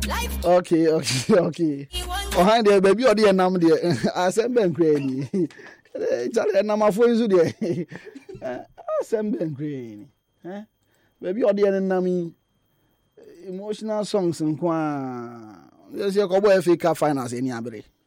Okay. Behind there, baby, or the name there. Assemble crazy. Charlie, number 4 is there. Assemble crazy. Baby, or the name emotional songs and qua. There's your Cobo Africa finance in Yabri.